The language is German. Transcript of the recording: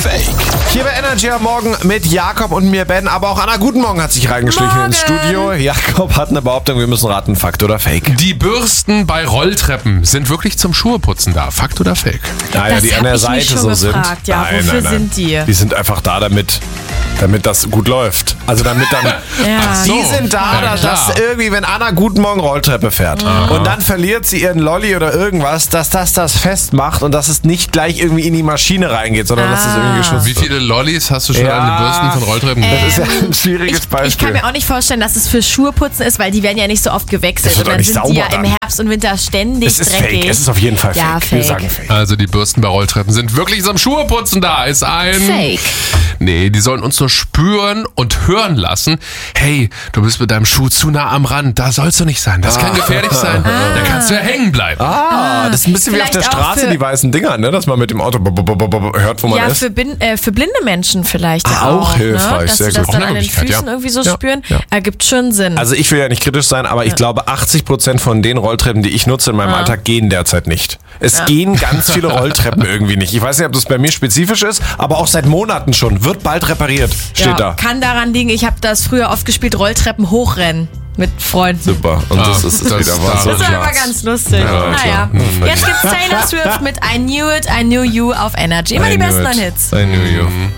Fake? Hier bei Energy am Morgen mit Jakob und mir Ben, aber auch Anna Guten Morgen hat sich reingeschlichen ins Studio. Jakob hat eine Behauptung, wir müssen raten, Fakt oder Fake. Die Bürsten bei Rolltreppen sind wirklich zum Schuheputzen da. Fakt oder Fake? Naja, die an der Seite so sind. Ja, wofür sind die? Die sind einfach da, damit das gut läuft. Also damit dann... Ja. Die sind da, dass irgendwie, wenn Anna Guten Morgen Rolltreppe fährt und dann verliert sie ihren Lolli oder irgendwas, dass das festmacht und dass es nicht gleich irgendwie in die Maschine reingeht, sondern dass es irgendwie geschützt Wie viele Lollis hast du schon an den Bürsten von Rolltreppen gesehen? Das ist ja ein schwieriges Beispiel. Ich kann mir auch nicht vorstellen, dass es für Schuheputzen ist, weil die werden ja nicht so oft gewechselt. Das wird Und auch dann nicht sind die ja sauber im dann. Herbst und Winter ständig Es ist dreckig. fake, es ist auf jeden Fall fake. Ja, Wir fake. sagen fake. Also die Bürsten bei Rolltreppen sind wirklich zum Schuheputzen da. Ist ein... Fake. Nee, die sollen uns nur spüren und hören lassen. Hey, du bist mit deinem Schuh zu nah am Rand. Da sollst du nicht sein. Das kann gefährlich sein. Da kannst du ja hängen bleiben. Das ist ein bisschen wie auf der Vielleicht auch Straße, für- die weißen Dinger, ne? Dass man mit dem Auto hört, wo man Ja, ist. für blinde Menschen vielleicht ja Auch auch. hilfreich, ne? Dass sehr sie das gut. dann Auch eine an den Möglichkeit, Füßen ja. irgendwie so Ja, spüren. ja. Ergibt schon Sinn. Also ich will ja nicht kritisch sein, aber ich glaube 80% von den Rolltreppen, die ich nutze in meinem Alltag, gehen derzeit nicht. Es gehen ganz viele Rolltreppen irgendwie nicht. Ich weiß nicht, ob das bei mir spezifisch ist, aber auch seit Monaten schon. Wird bald repariert, steht da. Kann daran liegen, ich habe das früher oft gespielt, Rolltreppen hochrennen mit Freunden. Super. Und das ist das wieder ist was. da. Das war aber ganz lustig. Naja. Jetzt gibt's Taylor Swift mit I Knew It, I Knew You auf Energy. Immer die besten neuen Hits. I knew you.